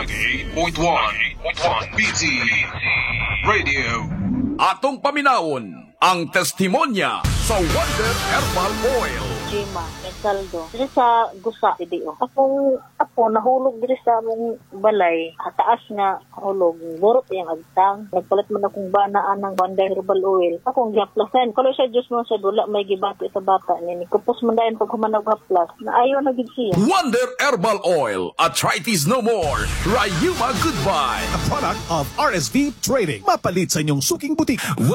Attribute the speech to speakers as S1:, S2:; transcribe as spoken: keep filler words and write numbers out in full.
S1: ninety-eight point one B T Radio.
S2: Atong paminawon ang testimonya sa Wonder Herbal Oil.
S3: Gima, Saldo. Diri sa Gusa, Idio. Akong ako nahulog diri sa among balay. Hataas nga hulog. Burot yang agtang. Nagpalit man akong banaan ng Wonder Herbal Oil. Akong gihaplasan. Kalo sa Diyos mo sa dula may gibati sa bata niya. Kupos man dayon pag humanag haplas. Naayo na gid siya.
S2: Wonder Herbal Oil. Arthritis no more. Rayuma goodbye.
S4: A product of R S V Trading. Mapalit sa inyong suking butik.